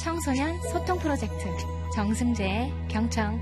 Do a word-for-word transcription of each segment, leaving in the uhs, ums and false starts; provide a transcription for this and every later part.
청소년 소통 프로젝트 정승재의 경청.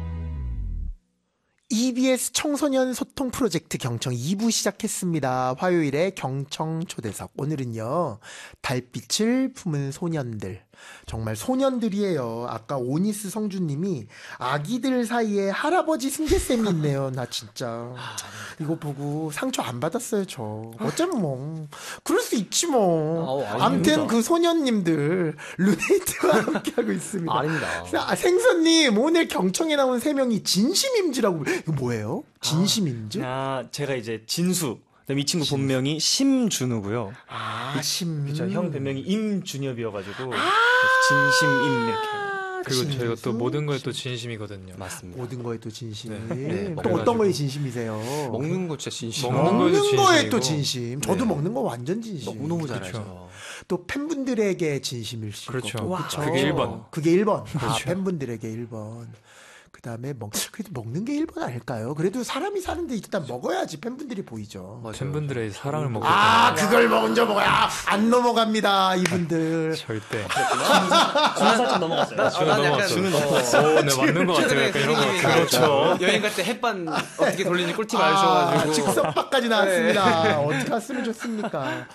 이비에스 청소년 소통 프로젝트 경청 이 부 시작했습니다. 화요일에 경청 초대석. 오늘은요, 달빛을 품은 소년들. 정말 소년들이에요. 아까 오니스 성주님이 아기들 사이에 할아버지 승재쌤이 있네요. 나 진짜 이거 보고 상처 안 받았어요. 저 어쩌면 뭐 그럴 수 있지 뭐. 어, 아무튼 그 소년님들 루네이트와 함께하고 있습니다. 아닙니다. 아, 생선님 오늘 경청에 나온 세 명이 진심임즈라고. 이거 뭐예요? 진심임즈? 아, 제가 이제 진수. 그다음에 이 친구 본명이 심준우고요. 아, 심. 그렇죠. 형 별명이 임준엽이어가지고 아~ 진심임 이렇게. 그리고 진수? 저희가 또 모든 거에 또 진심이거든요. 맞습니다. 모든 거에 또 진심. 네. 네, 또 어떤 거에 진심이세요? 먹는 거 진짜 진심. 먹는 먹는 거에도 거에 또 진심이고. 진심. 저도 네. 먹는 거 완전 진심. 너무너무 잘하죠. 그렇죠. 또 팬분들에게 진심일 수 그렇죠. 있고. 와. 그게 일 번. 그게 일 번. 아, 그렇죠. 팬분들에게 일 번. 그다음에 먹 그래도 먹는 게 일 번 아닐까요? 그래도 사람이 사는데 일단 먹어야지 팬분들이 보이죠. 맞아요. 팬분들의 사랑을 먹고 아, 그걸 먼저 먹어야 안 넘어갑니다, 이분들. 절대. 주는 살짝 넘어갔어요. 주는 난 넘어갔어. 약간- 주는 넘어갔어. 오, 네, 맞는 것 같아요. 약간 이런 거 선생님이 같아요. 그렇죠. 여행 갈 때 햇반 어떻게 돌리는지 꿀팁 아, 알려주셔가지고. 즉석밥까지 나왔습니다. 어떻게 했으면 좋습니까?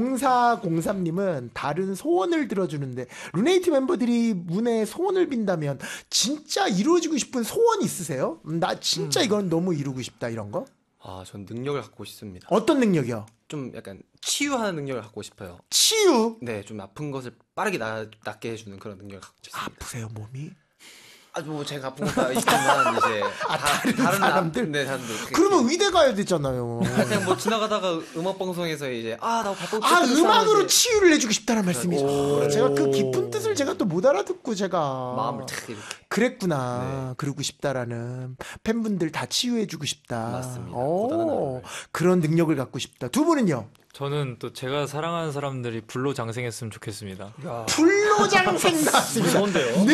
공사공삼님은 다른 소원을 들어주는데, 루네이트 멤버들이 문에 소원을 빈다면 진짜 이루어지고 싶은 소원 있으세요? 음, 나 진짜 이건 너무 이루고 싶다, 이런 거? 아, 전 능력을 갖고 싶습니다. 어떤 능력이요? 좀 약간 치유하는 능력을 갖고 싶어요. 치유? 네, 좀 아픈 것을 빠르게 나, 낫게 해주는 그런 능력을 갖고 싶습니다. 아프세요, 몸이? 아, 뭐 제가 아픈 것도 있지만 이제 아, 다, 다른 사람들? 아, 네, 사람들. 그러면 의대 가야 되잖아요. 아, 그냥 뭐 지나가다가 음악 방송에서 이제 아나 발톱 아, 뜯겼어 음악으로 하는데 치유를 해주고 싶다는 말씀이죠. 오. 제가 그 깊은 뜻을 제가 또 못 알아듣고 제가. 마음을 탁 이렇게. 그랬구나. 네. 그러고 싶다라는. 팬분들 다 치유해주고 싶다. 맞습니다. 오, 고단한 하루를. 그런 능력을 갖고 싶다. 두 분은요? 저는 또 제가 사랑하는 사람들이 불로 장생했으면 좋겠습니다. 불로장생 나왔습니다. 뭔데요?